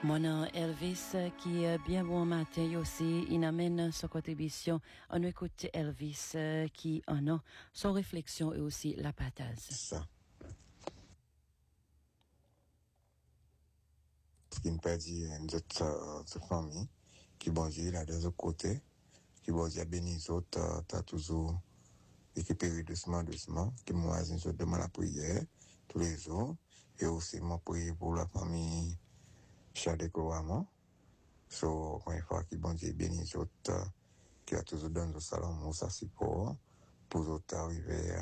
Mon nom Elvis qui est bien bon matin aussi. Il amène sa contribution. On écoute Elvis qui en a son réflexion et aussi la patate. Ça. Ce qui me peut dire notre famille qui bon Dieu là des autres côtés qui bon Dieu béni les autres t'as toujours récupéré doucement qui moi je demande la prière tous les jours et aussi moi prier pour la famille Chadeko so quand il faut que bon Dieu bénisse les autres qui a toujours donné le salon ça support pour autres arriver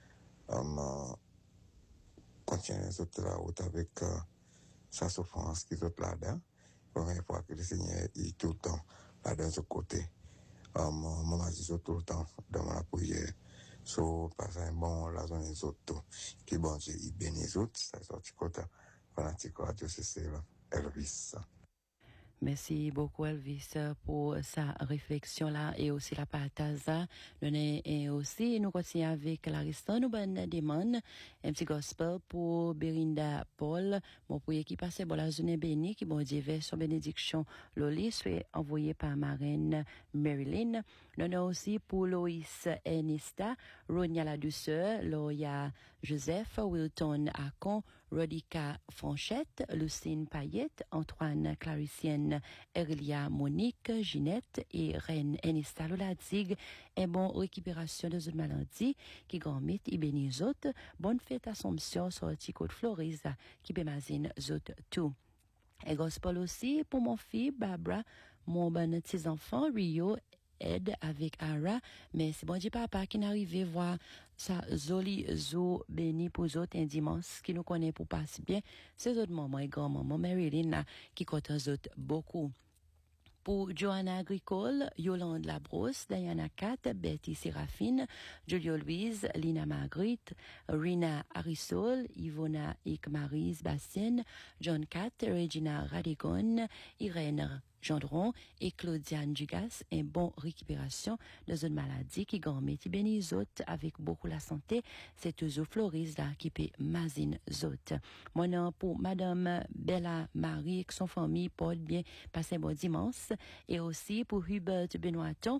continuer les autres la route avec sa souffrance qui sont là-dedans. Première fois que le Seigneur est tout le temps là-dedans ce côté. Moi, je suis tout le temps dans la prière. So, passer un bon la zone des autres qui bon Dieu, il bénit les autres. Ça sorti côté fanatique radio, c'est Elvis. Merci beaucoup Elvis pour sa réflexion là et aussi la partage. Et aussi nous continuons avec Larissa, nous bonne demande un petit gospel pour Berinda Paul, mon prier qui passait bon la journée bénie qui bon Dieu son bénédiction Loli soit envoyé par Marine Marilyn. Nous avons aussi pour Loïs Enista, Ronia la douceur, Loya Joseph, Wilton Acon, Rodica Franchette, Lucine Payette, Antoine Claricienne, Erlia Monique, Ginette et Reine Enista Loladig, et bon récupération de cette maladie qui grandit et bénit les autres. Bonne fête Assomption sortie côte Floris qui bémazine zot tout. Et gospel aussi pour mon fils Barbara, mon bon petit enfant Rio aide avec Ara, mais c'est bon Dieu papa qui n'arrive voir sa zoli zo béni pour autres un dimanche qui nous connaît pour passer bien, c'est autres maman et grand-maman Marilyn qui compte autres beaucoup. Pour Johanna Agricole, Yolande Labrosse, Diana Kat, Betty Séraphine, Julio Louise, Lina Marguerite, Rina Arisol, Ivona Ikmarise Bassine, John Kat, Regina Radigon, Irène Gendron et Claudiane Dugas, un bon récupération de une maladie qui gagne qui bénit les autres avec beaucoup la santé. C'est toujours Floris là qui peut mazine autres. Mon nom pour Madame Bella Marie et son famille porte bien passer un bon dimanche et aussi pour Hubert Benoîton,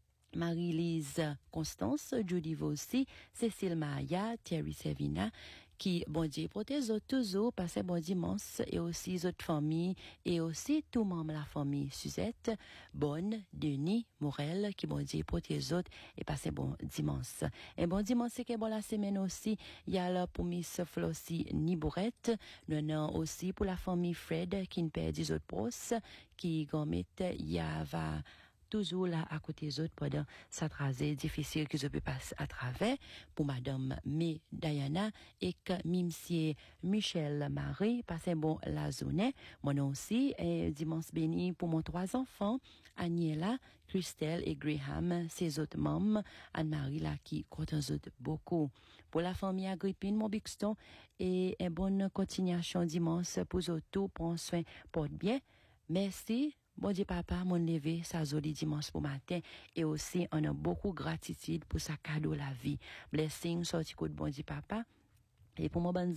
Marie-Lise Constance, Judy Vossi, Cécile Maya, Thierry Servina, qui, bon Dieu, protège toujours, passer bon dimanche, et aussi les autres familles, et aussi tout membre de la famille, Suzette, Bonne, Denis, Morel, qui, bon Dieu, protège autres, et passer bon dimanche. Et bon dimanche, c'est que bon la semaine aussi, il y a là pour Miss Flossie Nibourette, non aussi pour la famille Fred, qui ne perd des autres pros, qui, gommit, il y a va, toujours là à côté des autres pendant cette tracée difficile que je peux passer à travers pour Madame May Diana et que Mimsier Michel Marie passez bon la journée. Moi aussi et dimanche béni pour mon trois enfants Aniela, Christelle et Graham, ses autres membres Anne-Marie là qui compte beaucoup. Pour la famille Agrippine mon Bixton et une bonne continuation dimanche pour tout prendre soin porte bien. Merci. Bon Dieu papa, mon levé, ça joli dimanche pour matin, et aussi on a beaucoup gratitude pour sa cadeau la vie. Blessing, sorti coup de bon Dieu papa, et pour mon bon